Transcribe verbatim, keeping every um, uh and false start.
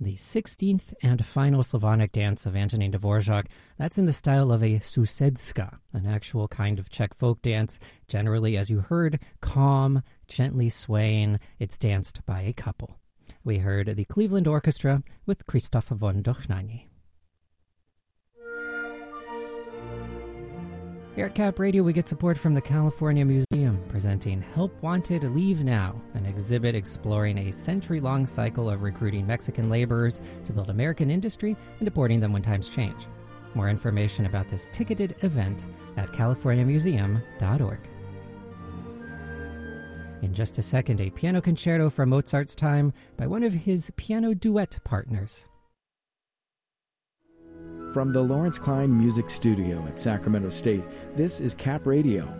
The sixteenth and final Slavonic dance of Antonin Dvorak, that's in the style of a susedska, an actual kind of Czech folk dance, generally, as you heard, calm, gently swaying. It's danced by a couple. We heard the Cleveland Orchestra with Krzysztof von Dohnanyi. Here at Cap Radio, we get support from the California Museum, presenting Help Wanted, Leave Now, an exhibit exploring a century-long cycle of recruiting Mexican laborers to build American industry and deporting them when times change. More information about this ticketed event at california museum dot org. In just a second, a piano concerto from Mozart's time by one of his piano duet partners. From the Lawrence Klein Music Studio at Sacramento State, this is Cap Radio,